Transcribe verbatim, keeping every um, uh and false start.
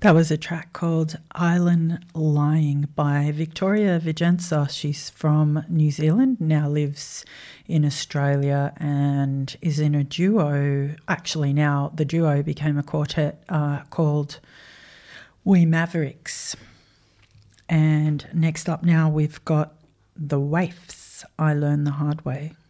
That was a track called Island Lying by Victoria Vicenza. She's from New Zealand, now lives in Australia and is in a duo. Actually, now the duo became a quartet uh, called We Mavericks. And next up now we've got The Waifs, I Learned the Hard Way.